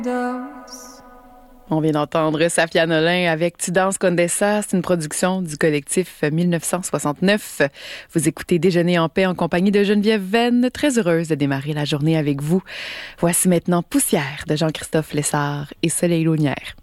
On vient d'entendre Safia Nolin avec Tu danses Condessa. C'est une production du collectif 1969. Vous écoutez Déjeuner en paix en compagnie de Geneviève Venn. Très heureuse de démarrer la journée avec vous. Voici maintenant Poussière de Jean-Christophe Lessard et Soleil Launière.